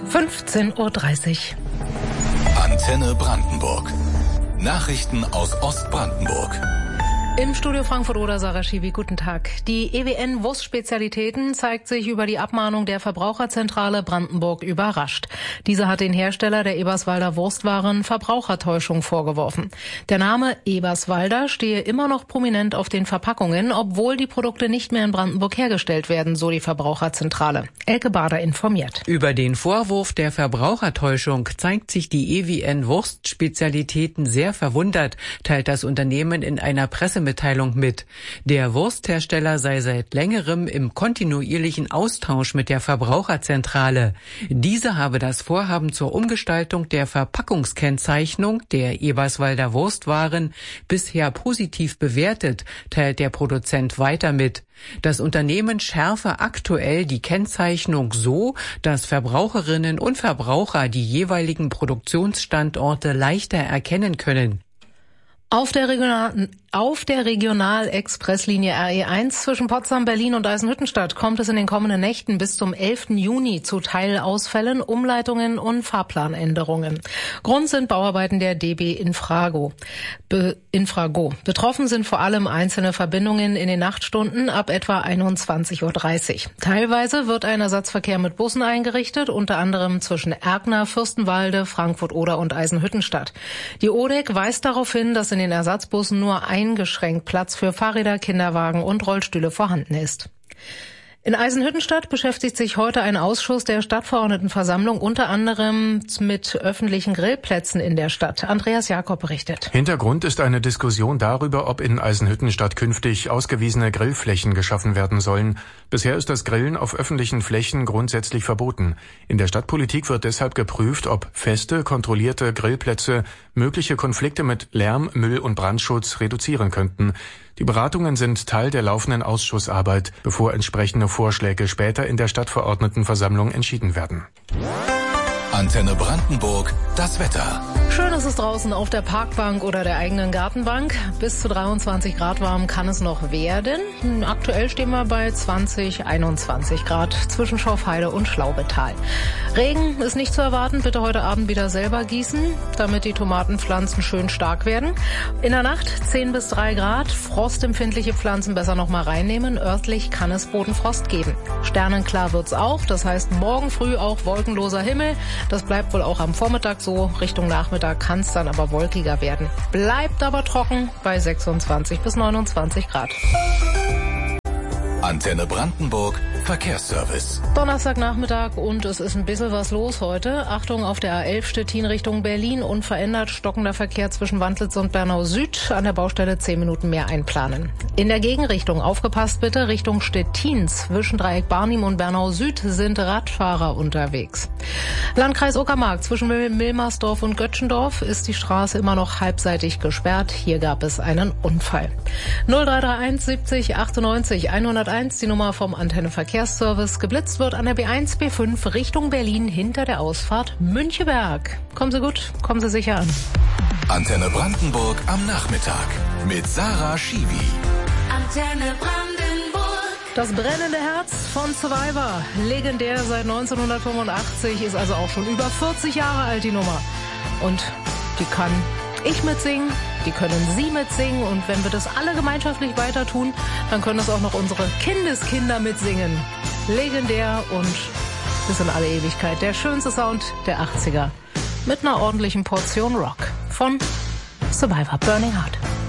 15:30 Uhr. Antenne Brandenburg. Nachrichten aus Ostbrandenburg. Im Studio Frankfurt oder Sarah Schiwi, guten Tag. Die EWN Wurstspezialitäten zeigt sich über die Abmahnung der Verbraucherzentrale Brandenburg überrascht. Diese hat den Hersteller der Eberswalder Wurstwaren Verbrauchertäuschung vorgeworfen. Der Name Eberswalder stehe immer noch prominent auf den Verpackungen, obwohl die Produkte nicht mehr in Brandenburg hergestellt werden, so die Verbraucherzentrale. Elke Bader informiert. Über den Vorwurf der Verbrauchertäuschung zeigt sich die EWN Wurstspezialitäten sehr verwundert, teilt das Unternehmen in einer Pressemitteilung mit. Der Wursthersteller sei seit längerem im kontinuierlichen Austausch mit der Verbraucherzentrale. Diese habe das Vorhaben zur Umgestaltung der Verpackungskennzeichnung der Eberswalder Wurstwaren bisher positiv bewertet, teilt der Produzent weiter mit. Das Unternehmen schärfe aktuell die Kennzeichnung so, dass Verbraucherinnen und Verbraucher die jeweiligen Produktionsstandorte leichter erkennen können. Auf der Regional-Expresslinie RE1 zwischen Potsdam, Berlin und Eisenhüttenstadt kommt es in den kommenden Nächten bis zum 11. Juni zu Teilausfällen, Umleitungen und Fahrplanänderungen. Grund sind Bauarbeiten der DB Infrago. Betroffen sind vor allem einzelne Verbindungen in den Nachtstunden ab etwa 21:30 Uhr. Teilweise wird ein Ersatzverkehr mit Bussen eingerichtet, unter anderem zwischen Erkner, Fürstenwalde, Frankfurt-Oder und Eisenhüttenstadt. Die ODEC weist darauf hin, dass in den Ersatzbussen nur eingeschränkt Platz für Fahrräder, Kinderwagen und Rollstühle vorhanden ist. In Eisenhüttenstadt beschäftigt sich heute ein Ausschuss der Stadtverordnetenversammlung unter anderem mit öffentlichen Grillplätzen in der Stadt. Andreas Jakob berichtet. Hintergrund ist eine Diskussion darüber, ob in Eisenhüttenstadt künftig ausgewiesene Grillflächen geschaffen werden sollen. Bisher ist das Grillen auf öffentlichen Flächen grundsätzlich verboten. In der Stadtpolitik wird deshalb geprüft, ob feste, kontrollierte Grillplätze mögliche Konflikte mit Lärm-, Müll- und Brandschutz reduzieren könnten. Die Beratungen sind Teil der laufenden Ausschussarbeit, bevor entsprechende Vorschläge später in der Stadtverordnetenversammlung entschieden werden. Antenne Brandenburg, das Wetter. Schön ist es draußen auf der Parkbank oder der eigenen Gartenbank. Bis zu 23 Grad warm kann es noch werden. Aktuell stehen wir bei 20, 21 Grad zwischen Schorfheide und Schlaubetal. Regen ist nicht zu erwarten. Bitte heute Abend wieder selber gießen, damit die Tomatenpflanzen schön stark werden. In der Nacht 10 bis 3 Grad. Frostempfindliche Pflanzen besser noch mal reinnehmen. Örtlich kann es Bodenfrost geben. Sternenklar wird's auch. Das heißt morgen früh auch wolkenloser Himmel. Das bleibt wohl auch am Vormittag so. Richtung Nachmittag kann es dann aber wolkiger werden. Bleibt aber trocken bei 26 bis 29 Grad. Antenne Brandenburg, Verkehrsservice. Donnerstagnachmittag und es ist ein bisschen was los heute. Achtung auf der A11 Stettin Richtung Berlin. Unverändert stockender Verkehr zwischen Wandlitz und Bernau Süd. An der Baustelle 10 Minuten mehr einplanen. In der Gegenrichtung, aufgepasst bitte, Richtung Stettin. Zwischen Dreieck Barnim und Bernau Süd sind Radfahrer unterwegs. Landkreis Uckermark zwischen Milmersdorf und Göttschendorf ist die Straße immer noch halbseitig gesperrt. Hier gab es einen Unfall. 0331 70 98 101, die Nummer vom Antenne Verkehrsservice. Geblitzt wird an der B1, B5 Richtung Berlin hinter der Ausfahrt Müncheberg. Kommen Sie gut, kommen Sie sicher an. Antenne Brandenburg am Nachmittag mit Sarah Schiwi. Antenne Brandenburg. Das brennende Herz von Survivor, legendär seit 1985, ist also auch schon über 40 Jahre alt, die Nummer. Und die kann ich mitsingen, die können Sie mitsingen und wenn wir das alle gemeinschaftlich weiter tun, dann können das auch noch unsere Kindeskinder mitsingen. Legendär und bis in alle Ewigkeit der schönste Sound der 80er mit einer ordentlichen Portion Rock von Survivor, Burning Heart.